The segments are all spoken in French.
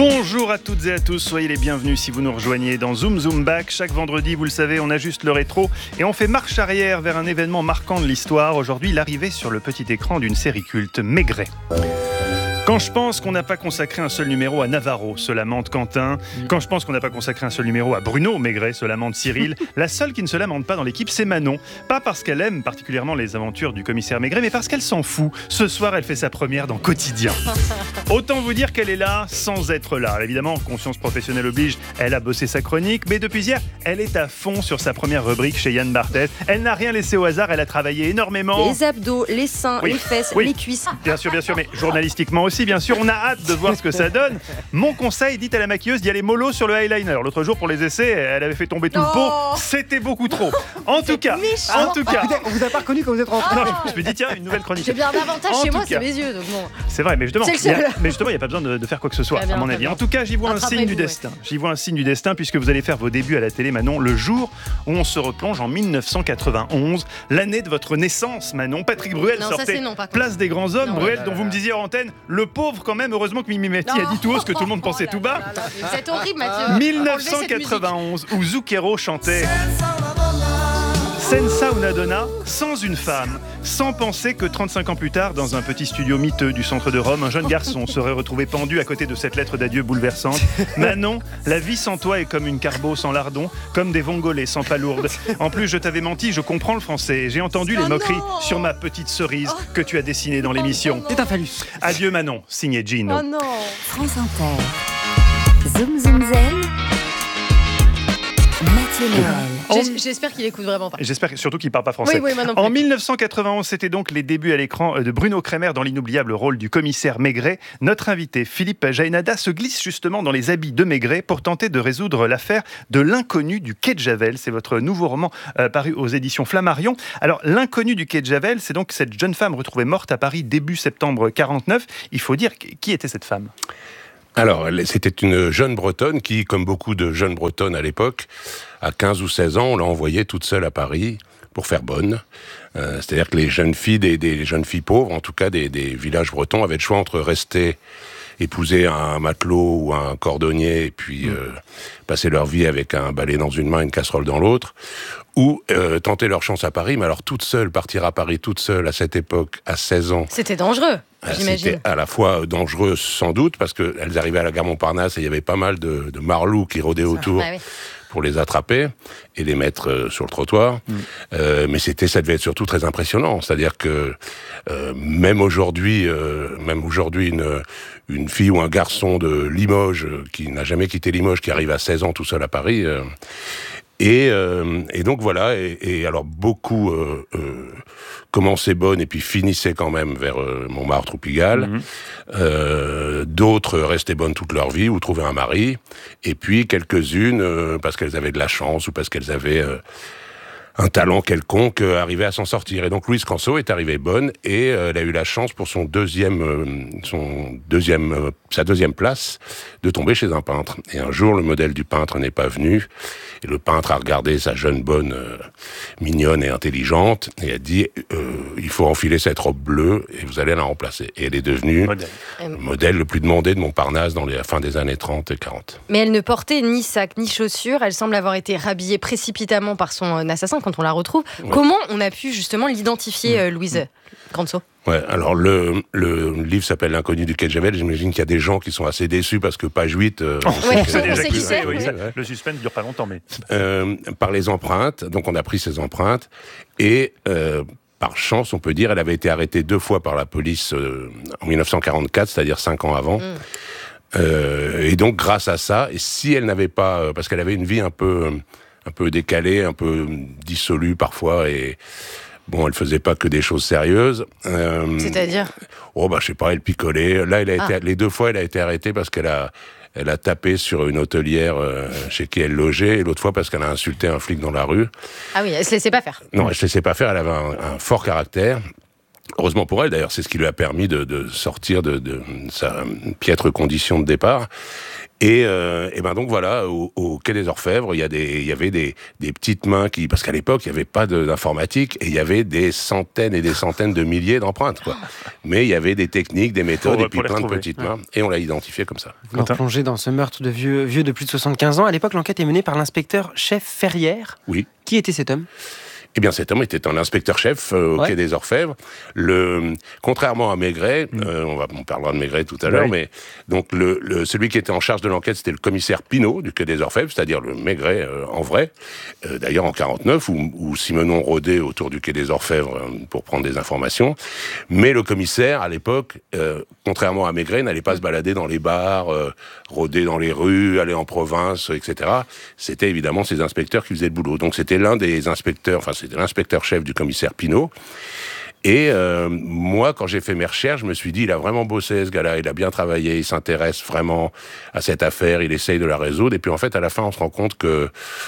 Bonjour à toutes et à tous, soyez les bienvenus si vous nous rejoignez dans Zoom Zoom Back. Chaque vendredi, vous le savez, on ajuste le rétro et on fait marche arrière vers un événement marquant de l'histoire. Aujourd'hui, l'arrivée sur le petit écran d'une série culte, Maigret. Quand je pense qu'on n'a pas consacré un seul numéro à Navarro, se lamente Quentin. Quand je pense qu'on n'a pas consacré un seul numéro à Bruno Maigret, se lamente Cyril. La seule qui ne se lamente pas dans l'équipe, c'est Manon. Pas parce qu'elle aime particulièrement les aventures du commissaire Maigret, mais parce qu'elle s'en fout. Ce soir, elle fait sa première dans Quotidien. Autant vous dire qu'elle est là sans être là. Évidemment, conscience professionnelle oblige, elle a bossé sa chronique, mais depuis hier, elle est à fond sur sa première rubrique chez Yann Barthès. Elle n'a rien laissé au hasard, elle a travaillé énormément. Les abdos, les seins, les fesses, les cuisses. Bien sûr, mais journalistiquement aussi, bien sûr, on a hâte de voir ce que ça donne. Mon conseil, dit à la maquilleuse d'y aller mollo sur le eyeliner. L'autre jour, pour les essais, elle avait fait tomber tout le pot. C'était beaucoup trop. En tout cas, Écoutez, on vous a pas reconnu quand vous êtes rentré. non, je me dis tiens, une nouvelle chronique. J'ai bien un avantage chez moi, c'est mes yeux. Donc bon. C'est vrai, mais justement, C'est le seul. il n'y a pas besoin de faire quoi que ce soit, à mon avis. En tout cas, j'y vois un signe du destin. J'y vois un signe du destin, puisque vous allez faire vos débuts à la télé, Manon, le jour où on se replonge en 1991, l'année de votre naissance, Manon. Patrick Bruel sortait Place des Grands Hommes. Bruel, dont vous me disiez hors antenne, le pauvre quand même, heureusement que Mimi Mati a dit tout haut ce que tout le monde pensait tout bas. C'est horrible, Mathieu. 1991, où Zucchero chantait Senza una donna, sans une femme, sans penser que 35 ans plus tard, dans un petit studio miteux du centre de Rome, un jeune garçon serait retrouvé pendu à côté de cette lettre d'adieu bouleversante. Manon, la vie sans toi est comme une carbo sans lardon, comme des vongolais sans palourde. En plus, je t'avais menti, je comprends le français. J'ai entendu les moqueries sur ma petite cerise que tu as dessinée dans l'émission. C'est un phallus. Adieu Manon, signé Gino. Oh non. France Inter. Zoom Zoom Zen. Mathieu Noël. J'espère qu'il écoute vraiment pas. J'espère surtout qu'il ne parle pas français. Oui, en 1991, c'était donc les débuts à l'écran de Bruno Kremer dans l'inoubliable rôle du commissaire Maigret. Notre invité, Philippe Jaénada, se glisse justement dans les habits de Maigret pour tenter de résoudre l'affaire de l'inconnu du quai de Javel. C'est votre nouveau roman paru aux éditions Flammarion. Alors, l'inconnu du quai de Javel, c'est donc cette jeune femme retrouvée morte à Paris début septembre 49. Il faut dire, qui était cette femme ? Alors, c'était une jeune Bretonne qui, comme beaucoup de jeunes Bretonnes à l'époque, à 15 ou 16 ans, on l'a envoyée toute seule à Paris pour faire bonne. C'est-à-dire que les jeunes filles, des jeunes filles pauvres, en tout cas des villages bretons, avaient le choix entre rester épouser un matelot ou un cordonnier et puis passer leur vie avec un balai dans une main et une casserole dans l'autre, ou tenter leur chance à Paris, mais alors toute seule, partir à Paris toute seule à cette époque, à 16 ans. C'était dangereux, j'imagine. C'était à la fois dangereux sans doute, parce qu'elles arrivaient à la gare Montparnasse et il y avait pas mal de marlous qui rôdaient autour. Bah oui. Pour les attraper et les mettre sur le trottoir. Mais ça devait être surtout très impressionnant. C'est-à-dire que même aujourd'hui, une fille ou un garçon de Limoges qui n'a jamais quitté Limoges, qui arrive à 16 ans tout seul à Paris, et donc voilà. Et alors beaucoup commençaient bonnes et puis finissaient quand même vers Montmartre ou Pigalle. D'autres restaient bonnes toute leur vie ou trouvaient un mari. Et puis quelques-unes, parce qu'elles avaient de la chance ou parce qu'elles avaient un talent quelconque, arrivaient à s'en sortir. Et donc Louise Canso est arrivée bonne et elle a eu la chance pour sa deuxième place de tomber chez un peintre. Et un jour, le modèle du peintre n'est pas venu. Et le peintre a regardé sa jeune bonne, mignonne et intelligente, et a dit il faut enfiler cette robe bleue et vous allez la remplacer. Et elle est devenue le modèle le plus demandé de Montparnasse dans la fin des années 30 et 40. Mais elle ne portait ni sac ni chaussures. Elle semble avoir été rhabillée précipitamment par son assassin quand on la retrouve. Ouais. Comment on a pu justement l'identifier, Louise Canso ? Ouais, alors le livre s'appelle L'inconnu du quai de Javel. J'imagine qu'il y a des gens qui sont assez déçus parce que page 8... on sait qui c'est. Le suspense ne dure pas longtemps, mais... par les empreintes, donc on a pris ces empreintes, et par chance, on peut dire, elle avait été arrêtée 2 fois par la police en 1944, c'est-à-dire 5 ans avant. Et donc, grâce à ça, et si elle n'avait pas... parce qu'elle avait une vie un peu décalée, un peu dissolue parfois, et... Bon, elle faisait pas que des choses sérieuses. C'est-à-dire ? Je sais pas, elle picolait. Là, les 2 fois, elle a été arrêtée parce qu'elle a tapé sur une hôtelière chez qui elle logeait, et l'autre fois parce qu'elle a insulté un flic dans la rue. Ah oui, elle se laissait pas faire. Non, elle se laissait pas faire, elle avait un fort caractère. Heureusement pour elle, d'ailleurs, c'est ce qui lui a permis de sortir de sa piètre condition de départ. Et ben donc voilà, au Quai des Orfèvres, il y avait des petites mains parce qu'à l'époque il n'y avait pas d'informatique et il y avait des centaines et des centaines de milliers d'empreintes, quoi. Mais il y avait des techniques, des méthodes et puis plein de petites mains et on l'a identifié comme ça. Vous plongez dans ce meurtre de vieux de plus de 75 ans. À l'époque, l'enquête est menée par l'inspecteur chef Ferrière. Oui. Qui était cet homme ? Eh bien, cet homme était un inspecteur-chef au Quai des Orfèvres. Contrairement à Maigret, on parlera de Maigret tout à l'heure, mais donc celui qui était en charge de l'enquête, c'était le commissaire Pinault du Quai des Orfèvres, c'est-à-dire le Maigret en vrai. D'ailleurs, en 49, où Simenon rôdait autour du Quai des Orfèvres pour prendre des informations. Mais le commissaire, à l'époque, contrairement à Maigret, n'allait pas se balader dans les bars, rôder dans les rues, aller en province, etc. C'était évidemment ces inspecteurs qui faisaient le boulot. Donc c'était l'un des inspecteurs, c'était l'inspecteur-chef du commissaire Pinault. Et moi, quand j'ai fait mes recherches, je me suis dit, il a vraiment bossé, ce gars-là, il a bien travaillé, il s'intéresse vraiment à cette affaire, il essaye de la résoudre. Et puis en fait, à la fin, on se rend compte que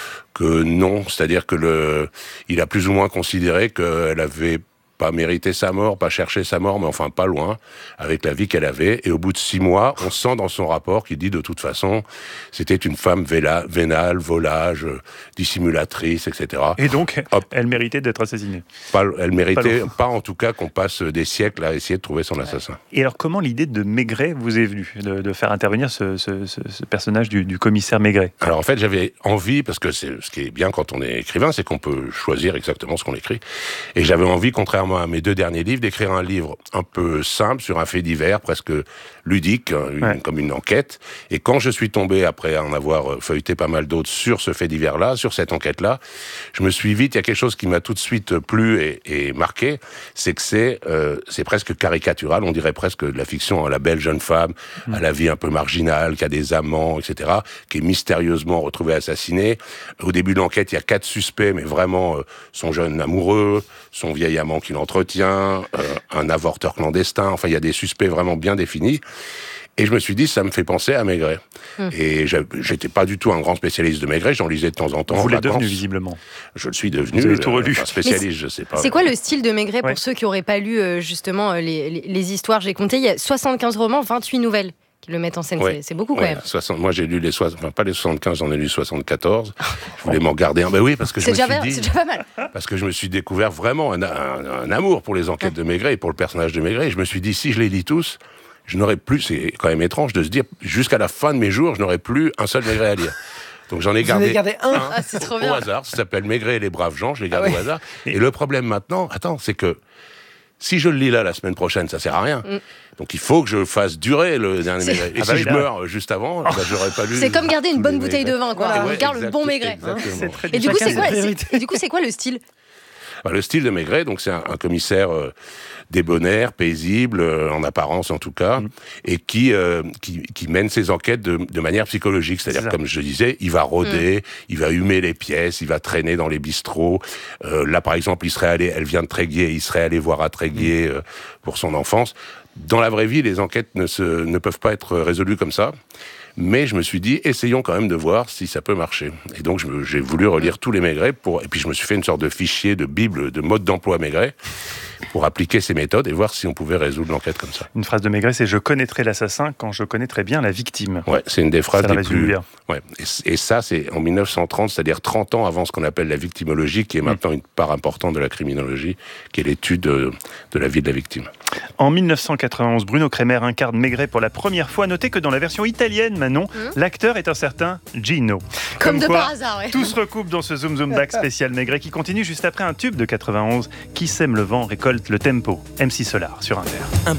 non, c'est-à-dire que il a plus ou moins considéré qu'elle avait pas mérité sa mort, pas cherché sa mort, mais enfin pas loin, avec la vie qu'elle avait. Et au bout de 6 mois, on sent dans son rapport qu'il dit de toute façon, c'était une femme vénale, volage, dissimulatrice, etc. Et donc, elle méritait d'être assassinée. Elle méritait pas en tout cas qu'on passe des siècles à essayer de trouver son assassin. Et alors, comment l'idée de Maigret vous est venue, de faire intervenir ce personnage du commissaire Maigret ? Alors en fait, j'avais envie, parce que ce qui est bien quand on est écrivain, c'est qu'on peut choisir exactement ce qu'on écrit. Et j'avais envie, contrairement à mes 2 derniers livres, d'écrire un livre un peu simple sur un fait divers, presque ludique, comme une enquête. Et quand je suis tombé, après en avoir feuilleté pas mal d'autres, sur ce fait divers-là, sur cette enquête-là, je me suis vite, il y a quelque chose qui m'a tout de suite plu et marqué, c'est que c'est presque caricatural, on dirait presque de la fiction, la belle jeune femme, à la vie un peu marginale, qui a des amants, etc., qui est mystérieusement retrouvée assassinée. Au début de l'enquête, il y a 4 suspects, mais vraiment son jeune amoureux, son vieil amant qui l'entretient, un avorteur clandestin, enfin il y a des suspects vraiment bien définis. Et je me suis dit, ça me fait penser à Maigret. Et j'étais pas du tout un grand spécialiste de Maigret, j'en lisais de temps en temps. Vous l'êtes devenu, visiblement. Je le suis devenu. Vous avez tout relu. Un spécialiste, je sais pas. C'est quoi le style de Maigret pour ceux qui n'auraient pas lu justement les histoires ? J'ai compté, il y a 75 romans, 28 nouvelles qui le mettent en scène. C'est beaucoup quand même. Moi j'ai lu pas les 75, j'en ai lu 74. Je voulais m'en garder un. Ben oui, parce que je me suis dit, c'est déjà pas mal. Parce que je me suis découvert vraiment un amour pour les enquêtes de Maigret et pour le personnage de Maigret. Et je me suis dit, si je les lis tous, je n'aurais plus, c'est quand même étrange de se dire, jusqu'à la fin de mes jours, je n'aurais plus un seul Maigret à lire. Donc j'en ai gardé un c'est trop bien. au hasard, ça s'appelle Maigret et les braves gens, je l'ai gardé au hasard. Et le problème maintenant, c'est que si je le lis là la semaine prochaine, ça sert à rien. Donc il faut que je fasse durer le dernier Maigret. Et si je meurs juste avant, j'aurais pas lu. C'est comme garder une bonne bouteille de vin, quoi. On garde le bon Maigret. Et du coup, c'est quoi le style ? Le style de Maigret, donc c'est un commissaire débonnaire, paisible, en apparence en tout cas, et qui mène ses enquêtes de manière psychologique. C'est-à-dire, comme je disais, il va rôder, il va humer les pièces, il va traîner dans les bistrots. Là, par exemple, elle vient de Tréguier, il serait allé voir à Tréguier pour son enfance. Dans la vraie vie, les enquêtes ne peuvent pas être résolues comme ça. Mais je me suis dit, essayons quand même de voir si ça peut marcher. Et donc, j'ai voulu relire tous les Maigret et puis je me suis fait une sorte de fichier, de bible, de mode d'emploi Maigret pour appliquer ces méthodes et voir si on pouvait résoudre l'enquête comme ça. Une phrase de Maigret, c'est « Je connaîtrai l'assassin quand je connaîtrai bien la victime ». Ouais, c'est une des phrases les plus... bien. Ouais. Et ça, c'est en 1930, c'est-à-dire 30 ans avant ce qu'on appelle la victimologie, qui est maintenant une part importante de la criminologie, qui est l'étude de la vie de la victime. En 1991, Bruno Kremer incarne Maigret pour la première fois. Notez que dans la version italienne, Manon, l'acteur est un certain Gino. Comme de par hasard, tout se recoupe dans ce Zoom Zoom Back spécial Maigret qui continue juste après un tube de 91 qui sème le vent, récolte le tempo. MC Solar sur Inter.